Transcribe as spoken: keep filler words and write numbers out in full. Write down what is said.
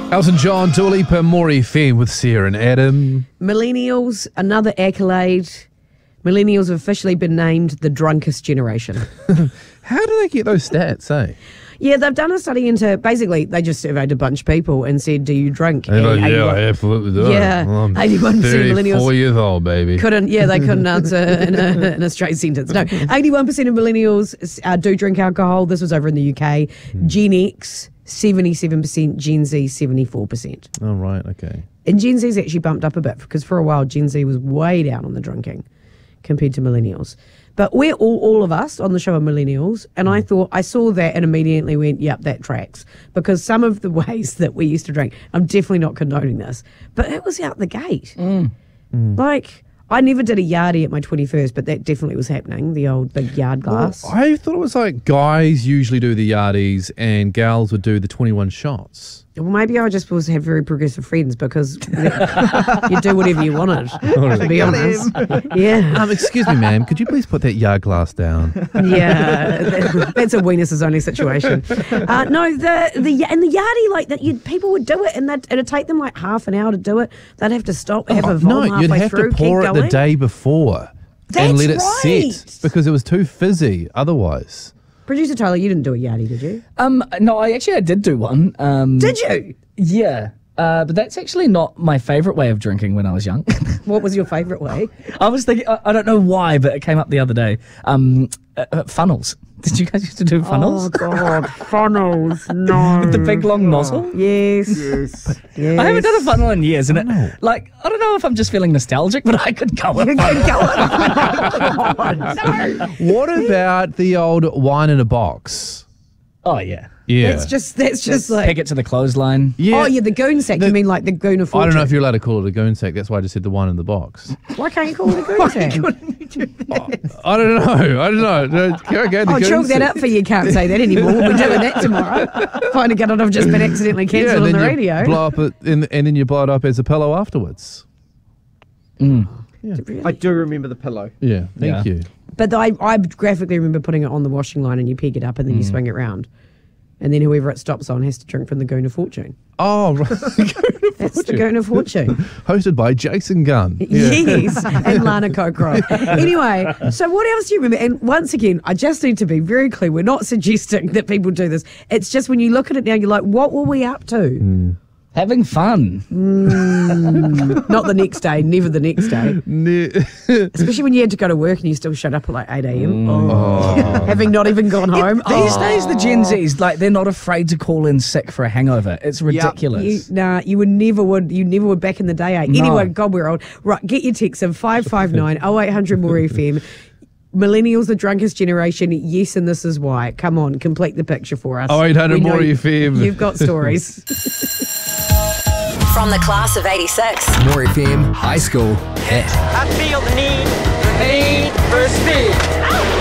Elton John, Dua Lipa, Maury Femme with Sarah and Adam. Millennials, another accolade. Millennials have officially been named the drunkest generation. How do they get those stats, eh? Yeah, they've done a study into, basically, they just surveyed a bunch of people and said, do you drink? They're like, And yeah, I eighty-one absolutely do. Yeah, Well, I'm eighty-one percent of thirty-four millennials years old, baby. couldn't, yeah, they couldn't answer in a, in a straight sentence. No, eighty-one percent of millennials uh, do drink alcohol. This was over in the U K. Hmm. Gen X, seventy-seven percent. Gen Z, seventy-four percent. Oh, right, okay. And Gen Z's actually bumped up a bit because for a while Gen Z was way down on the drinking compared to millennials. But we're all, all of us on the show are millennials, and I thought, I saw that and immediately went, yep, that tracks. Because some of the ways that we used to drink, I'm definitely not condoning this, but it was out the gate. Mm. Mm. Like, I never did a yardie at my twenty-first, but that definitely was happening, the old big yard glass. Well, I thought it was like guys usually do the yardies and gals would do the twenty-one shots. Well, maybe I just was have very progressive friends because you do whatever you wanted, to be honest. Yeah. Um, excuse me, ma'am, could you please put that yard glass down? Yeah, that, that's a weenus only situation. Uh, no, the the and the yardie, like that, you people would do it, and that it'd take them like half an hour to do it. They'd have to stop, have a Oh, vom no, you'd halfway have through, to pour keep it going. the day before That's and let it right. set because it was too fizzy otherwise. Producer Tyler, you didn't do a yardie, did you? Um, no, I actually I did do one. Um, Did you? Yeah, uh, but that's actually not my favourite way of drinking when I was young. What was your favourite way? I was thinking, I, I don't know why, but it came up the other day. Um, uh, uh, funnels. Did you guys used to do funnels? Oh God, funnels! No, With the big long nozzle? Yes, yes, yes. I haven't done a funnel in years, and it, like, I don't know if I'm just feeling nostalgic, but I could go with You funnel. can go on. No. What about the old wine in a box? Oh, yeah. Yeah. That's just that's just like. Pick it to the clothesline. yeah. Oh yeah, the goon sack. The- you mean like the goon of I fortune? don't know if you're allowed to call it a goon sack. That's why I just said the wine in the box. Why can't you call it a goon sack? I don't know. I don't know. No, Go, go, the I'll goon chalk that sack. up for you. Can't say that anymore. We'll be doing that tomorrow. Finding out I've just been accidentally cancelled and on then the you radio. Blow up it, and, and then you blow it up as a pillow afterwards. I do remember the pillow. Yeah, thank Yeah. you. But I, I graphically remember putting it on the washing line and you peg it up and then you Mm. swing it round. And then whoever it stops on has to drink from the goon of fortune. Oh, right. That's the goon of fortune. Hosted by Jason Gunn. Yes, and Lana Kokro. Anyway, so what else do you remember? And once again, I just need to be very clear. We're not suggesting that people do this. It's just when you look at it now, you're like, what were we up to? Having fun. Not the next day, never the next day. Ne- Especially when you had to go to work and you still showed up at like eight a.m. Oh. Having not even gone home. These Oh. days, the Gen Zs, like, they're not afraid to call in sick for a hangover. It's ridiculous. You, nah, you would never would. You never would back in the day. Eh? No. Anyway, God, we're old. Right, get your texts in five five nine oh eight hundred more F M. Millennials, the drunkest generation. Yes, and this is why. Come on, complete the picture for us. oh eight hundred We know more you- F M. You've got stories. From the class of eighty-six. More F M High School Hit. I feel the need, the need for speed.